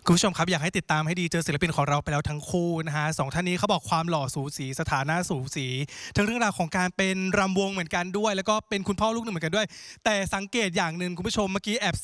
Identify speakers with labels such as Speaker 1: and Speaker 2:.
Speaker 1: คุณผู้ชมครับอยากให้ติดตามให้ดีเจอศิลปินของเราไปแล้วทั้งคู่นะฮะสองท่านนี้เขาบอกความหล่อสูสีสถานะสูสีทั้งเรื่องราวของการเป็นรำวงเหมือนกันด้วยแล้วก็เป็นคุณพ่อลูกหนึ่งเหมือนกันด้วยแต่สังเกตอย่างหนึ่งคุณผู้ชมเมื่อกี้แอบ